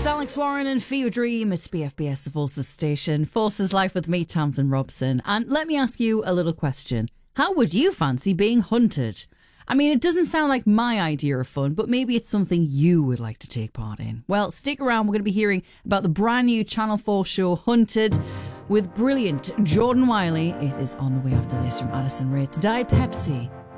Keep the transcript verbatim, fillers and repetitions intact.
It's Alex Warren and Fever Dream. It's B F B S, the Forces station. Forces Life with me, Tamsin Robson. And let me ask you a little question. How would you fancy being hunted? I mean, it doesn't sound like my idea of fun, but maybe it's something you would like to take part in. Well, stick around. We're going to be hearing about the brand new Channel four show Hunted with brilliant Jordan Wiley. It is on the way after this from Addison Rae's Diet Pepsi.